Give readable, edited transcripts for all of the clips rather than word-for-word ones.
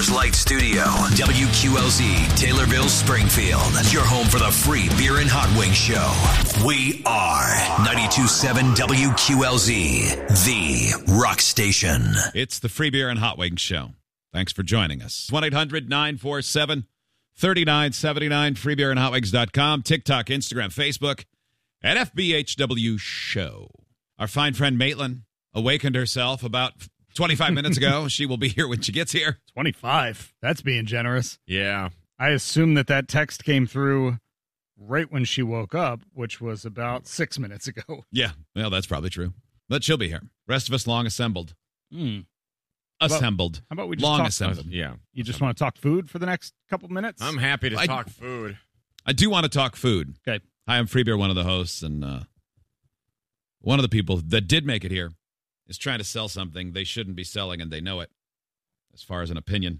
Coors Light Studio. WQLZ, Taylorville, Springfield. Your home for the free beer and hot wing show. We are 92.7 WQLZ, the rock station. It's the free beer and hot wing show. Thanks for joining us. 1-800-947-3979, freebeerandhotwings.com, TikTok, Instagram, Facebook, and FBHW show. Our fine friend Maitland awakened herself about 25 minutes ago. She will be here when she gets here. 25. That's being generous. Yeah. I assume that text came through right when she woke up, which was about 6 minutes ago. Yeah, well, that's probably true. But she'll be here. Rest of us long assembled. Assembled. How about we just long talk? assembled? Yeah. You just want to talk food for the next couple minutes? I'm happy to talk food. I do want to talk food. Okay. Hi, I'm Freebeer, one of the hosts, and one of the people that did make it here is trying to sell something they shouldn't be selling, and they know it, as far as an opinion.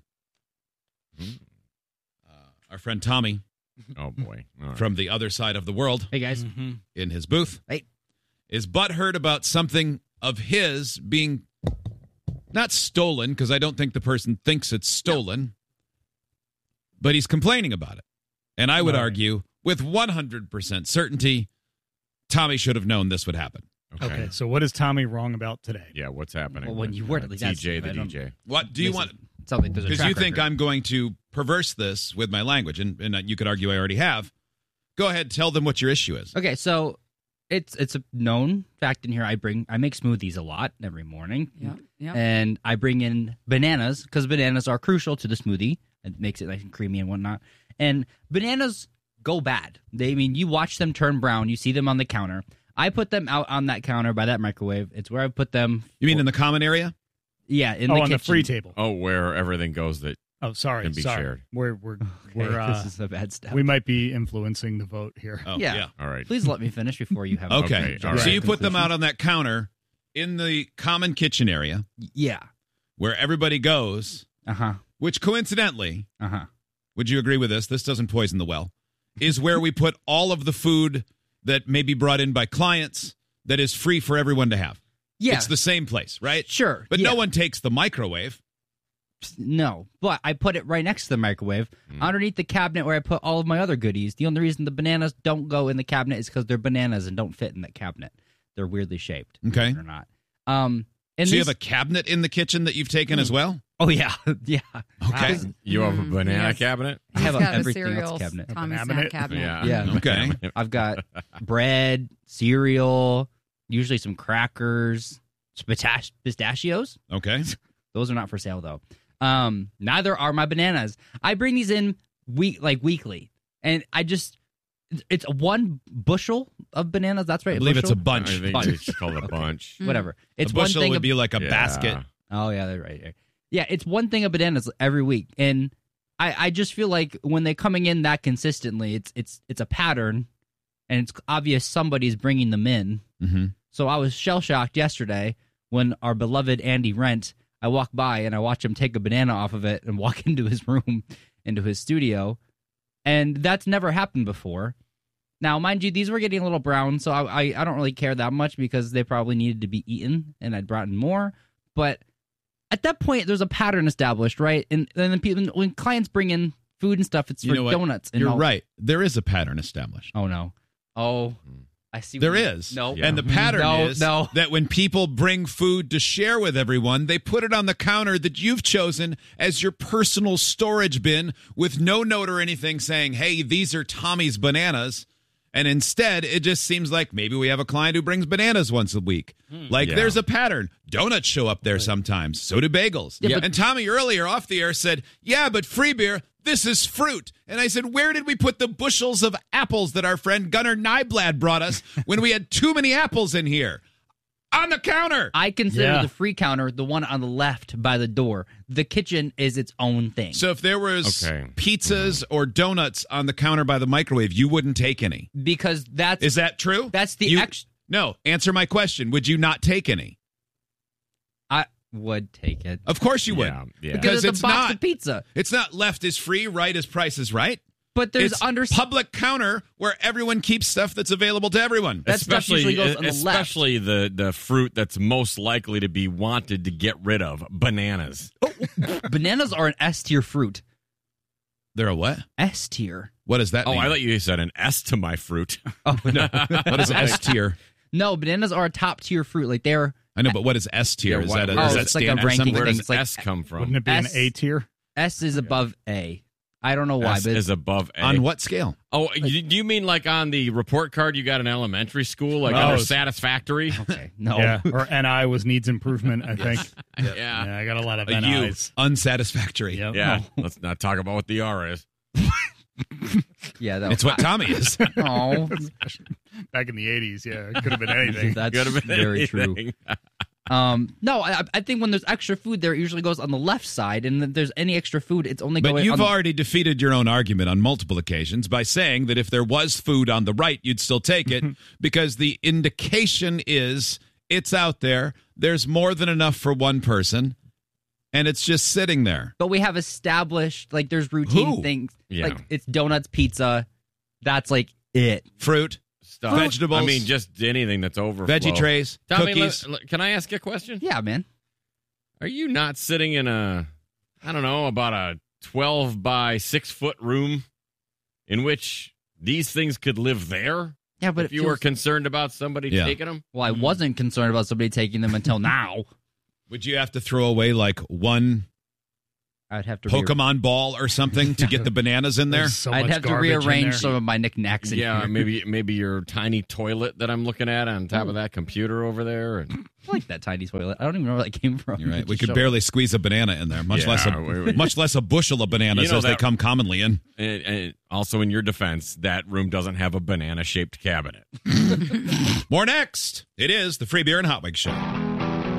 Our friend Tommy Oh, boy. All right. from the other side of the world Hey, guys. in his booth Hey. is butthurt about something of his being not stolen, because I don't think the person thinks it's stolen, but he's complaining about it. And I would argue with 100% certainty, Tommy should have known this would happen. Okay, so what is Tommy wrong about today? Yeah, what's happening? Well, when with, you word it like that, TJ the I don't- DJ. What do you This want? is something there's a Because track you think record. I'm going to perverse this with my language, and you could argue I already have. Go ahead, tell them what your issue is. Okay, so it's a known fact in here. I make smoothies a lot every morning. Yeah. And I bring in bananas because bananas are crucial to the smoothie. It makes it nice and creamy and whatnot. And bananas go bad. You watch them turn brown. You see them on the counter. I put them out on that counter by that microwave. It's where I put them. You mean in the common area? Yeah, in on the the kitchen. free table. Oh, where everything goes that... Oh, sorry. Can be shared. We're This is a bad step. we might be influencing the vote here. Oh, Yeah. All right. Please let me finish before you have. Okay. all So right. you put them out on that counter in the common kitchen area Yeah. where everybody goes, Uh-huh. which coincidentally, Uh-huh. would you agree with this? This doesn't poison the well, is where we put all of the food that may be brought in by clients that is free for everyone to have. Yeah. It's the same place, right? Sure. But yeah. no one takes the microwave. No, but I put it right next to the microwave, underneath the cabinet where I put all of my other goodies. The only reason the bananas don't go in the cabinet is because they're bananas and don't fit in that cabinet. They're weirdly shaped. Okay. Or not. And So you have a cabinet in the kitchen that you've taken as well? Oh yeah, yeah. Okay. You have a banana Yes. cabinet? I have He's got a everything cereal else cabinet. Tommy Cabinet? snack cabinet. Yeah. Yeah. Okay. I've got bread, cereal, usually some crackers, pistachios. Okay. Those are not for sale though. Neither are my bananas. I bring these in weekly, and it's one bushel of bananas. That's right. I believe it's a bushel? bunch. I think Bunch. it's called a bunch. Whatever. It's a one bushel thing. would be like a Yeah. basket. Oh yeah, they're right. Yeah, it's one thing of bananas every week, and I just feel like when they're coming in that consistently, it's a pattern, and it's obvious somebody's bringing them in. Mm-hmm. So I was shell shocked yesterday when our beloved Andy Rent. I walk by and I watch him take a banana off of it and walk into his room, into his studio, and that's never happened before. Now, mind you, these were getting a little brown, so I don't really care that much because they probably needed to be eaten, and I'd brought in more. But at that point, there's a pattern established, right? And then people, when clients bring in food and stuff, it's You for know what? donuts. And You're all- right. There is a pattern established. Oh no. Oh, I see. There what you- is. No. And the pattern No, is no. that when people bring food to share with everyone, they put it on the counter that you've chosen as your personal storage bin with no note or anything saying, hey, these are Tommy's bananas. And instead, it just seems like maybe we have a client who brings bananas once a week. Like Yeah. there's a pattern. Donuts show up there sometimes. So do bagels. Yeah, but- And Tommy earlier off the air said, yeah, but free beer, this is fruit. And I said, where did we put the bushels of apples that our friend Gunnar Nyblad brought us when we had too many apples in here? On the counter. I consider Yeah. the free counter the one on the left by the door. The kitchen is its own thing. So if there was Okay. pizzas or donuts on the counter by the microwave, you wouldn't take any. because that's Is that true? that's the You- ex. No, answer my question. Would you not take any? I would take it Of course you would. Yeah. because Because it's it's a box not. of pizza. It's not left is free, right is price is right. But there's It's public counter where everyone keeps stuff that's available to everyone. That stuff usually goes on the left. Especially the fruit that's most likely to be wanted to get rid of, bananas. Bananas are an S tier fruit. They're a what? S tier. What does that mean? I thought you said an S to my fruit. Oh no, What is S tier? no, bananas are a top tier fruit. Like they're I know, but what is S tier? Yeah, Is that what- does that it's like a stand for ranking something? Where thing. does It's like- S come from? Wouldn't it be an S- A tier? S is above A. I don't know why, S but is above A. On what scale? Oh, do you mean like on the report card you got in elementary school, like Oh, under it's- satisfactory? okay, no. Yeah, or NI was needs improvement, I think. Yeah. Yeah, I got a lot of A U. NIs. Unsatisfactory. Yep. Yeah. Let's not talk about what the R is. Yeah, that It's what Tommy is. Oh, Back in the 80s, yeah, it could have been anything. that's Could have been very true. anything. No, I think when there's extra food there, it usually goes on the left side, and if there's any extra food, it's only But going. you've on the, already defeated your own argument on multiple occasions by saying that if there was food on the right, you'd still take it because the indication is it's out there. There's more than enough for one person, and it's just sitting there. But we have established like there's routine Who? things. Yeah. Like it's donuts, pizza. That's like it. Fruit, Stuff. Vegetables. I mean, just anything that's overflow. veggie trays, Tommy, cookies. can I ask you a question? Yeah, man. Are you not sitting in a, I don't know, about a 12 by 6 foot room in which these things could live there? Yeah, but If you were concerned about somebody Yeah. taking them? well, I wasn't concerned about somebody taking them until now. Would you have to throw away like one I'd have to Pokemon ball or something to get the bananas in there? There's so I'd much have to garbage in rearrange there. some of my knickknacks. In Yeah, here. maybe your tiny toilet that I'm looking at on top of that computer over there. And, I like that tiny toilet. I don't even know where that came from. You're right. It We just could showed barely squeeze a banana in there, much Yeah, less much less a bushel of bananas You know as they that- come commonly in. and also, in your defense, that room doesn't have a banana shaped cabinet. More next. It is the Free Beer and Hot Wings Show.